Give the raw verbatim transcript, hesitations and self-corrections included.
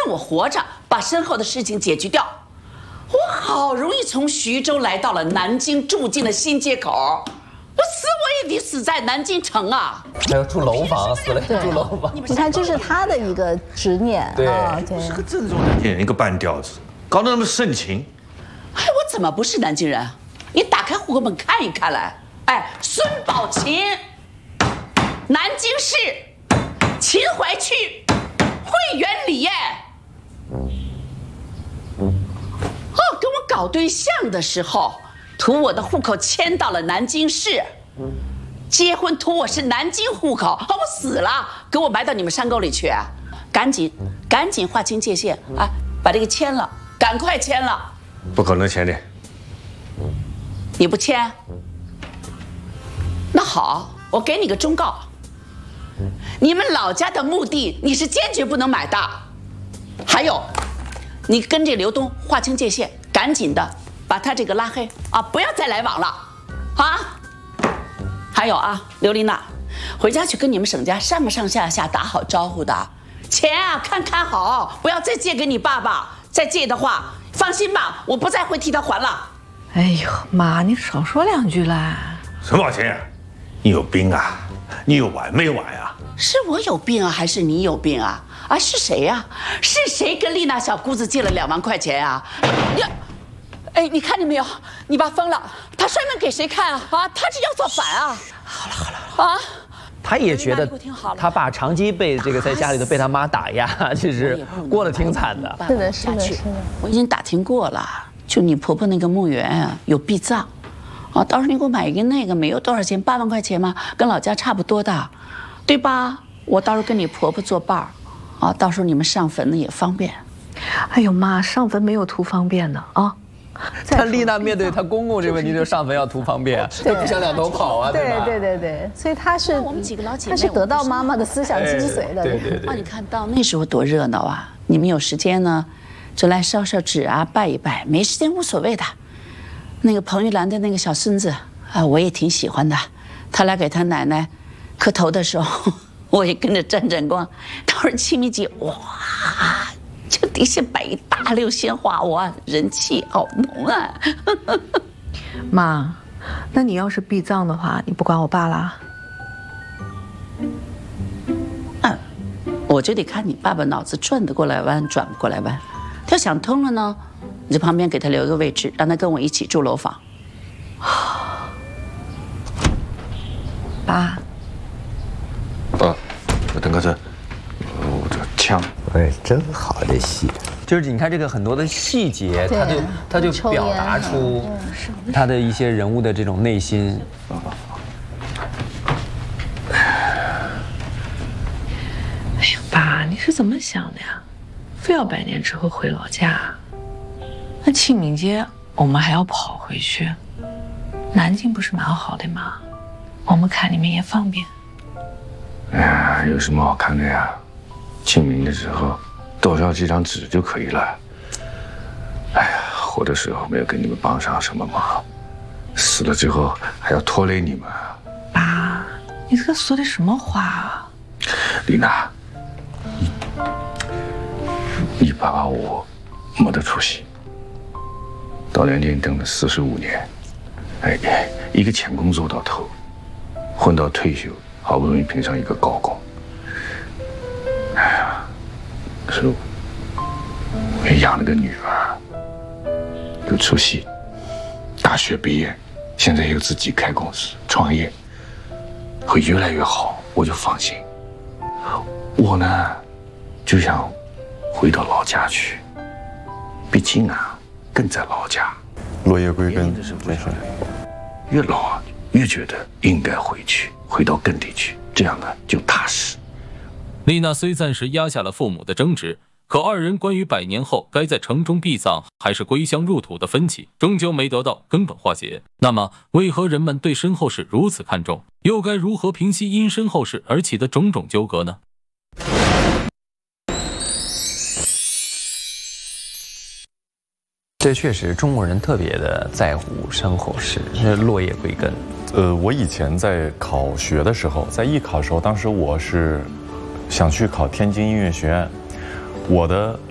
趁我活着把身后的事情解决掉。我好容易从徐州来到了南京，住进了新街口，我死我也得死在南京城啊！ 还要住楼房，死了要住楼房。 你看，这是他的一个执念对啊，对， 是个正宗南京人，一个半吊子，搞得那么盛情。 哎，我怎么不是南京人？你打开户口本看一看来。哎，孙宝琴，南京市秦淮区汇源里。哦，跟我搞对象的时候，图我的户口迁到了南京市。结婚图我是南京户口，哦，我死了，给我埋到你们山沟里去。赶紧，赶紧划清界限啊！把这个签了，赶快签了。 不可能签的。 你不签？那好，我给你个忠告，你们老家的墓地你是坚决不能买的。还有，你跟这刘东划清界限，赶紧的把他这个拉黑啊，不要再来往了，啊！还有啊，刘丽娜，回家去跟你们沈家上上下下打好招呼的，钱啊看看好，不要再借给你爸爸，再借的话，放心吧，我不再会替他还了。 哎呦，妈，你少说两句啦。 沈宝琴，你有病啊？你有完没完啊？ 是我有病啊，还是你有病啊？啊，是谁呀、啊？是谁跟丽娜小姑子借了两万块钱啊？呀，哎，你看见没有？你爸疯了，他摔门给谁看啊？啊，他这要造反啊！好了好了啊！ 他也觉得他爸长期被这个在家里头被他妈打压，其实过得挺惨的。 是的，是的，是的。 我已经打听过了，就你婆婆那个墓园啊，有壁葬。啊，到时候你给我买一个那个，没有多少钱，八万块钱嘛，跟老家差不多的，对吧？我到时候跟你婆婆作伴儿，啊，到时候你们上坟呢也方便。 哎呦妈，上坟没有图方便的啊。 但丽娜面对她公公这个问题，就上坟要图方便，这不想两头跑啊，对吧？ 对对对对，所以她是我们几个老姐妹， 她是得到妈妈的思想精髓的。 对对对。 啊，你看到那时候多热闹啊！你们有时间呢，就来烧烧纸啊，拜一拜；没时间无所谓的。那个彭玉兰的那个小孙子啊，我也挺喜欢的。他来给他奶奶磕头的时候，我也跟着沾沾光。到时候七米几，哇，就底下摆一大溜鲜花，哇，人气好浓啊！ 妈，那你要是避葬的话，你不管我爸啦？ 嗯，我就得看你爸爸脑子转得过来弯，转不过来弯。他想通了呢，你在旁边给他留一个位置，让他跟我一起住楼房。 爸， 爸，邓科生，我这枪， 哎，真好这戏。 就是你看这个很多的细节，他就他就表达出他的一些人物的这种内心。 哎呀，爸，你是怎么想的呀？非要百年之后回老家？那清明节我们还要跑回去，南京不是蛮好的吗？我们看你们也方便。 哎呀，有什么好看的呀？清明的时候多烧几张纸就可以了。哎呀，活的时候没有给你们帮上什么忙，死了之后还要拖累你们。 爸，你这个说的什么话啊？ 丽娜，你你爸爸我没得出息，到南京等了四十五年，哎，一个钳工做到头，混到退休，好不容易评上一个高工。哎呀，可是我也养了个女儿，有出息，大学毕业，现在又自己开公司创业，会越来越好，我就放心。我呢，就想回到老家去，毕竟啊，根在老家。 落叶归根，没事。 越老啊，越觉得应该回去，回到根里去，这样呢就踏实。 丽娜虽暂时压下了父母的争执，可二人关于百年后该在城中避葬还是归乡入土的分歧，终究没得到根本化解。那么，为何人们对身后事如此看重？又该如何平息因身后事而起的种种纠葛呢？ 这确实中国人特别的在乎身后事，是落叶归根。 呃，我以前在考学的时候，在艺考的时候，当时我是想去考天津音乐学院，我的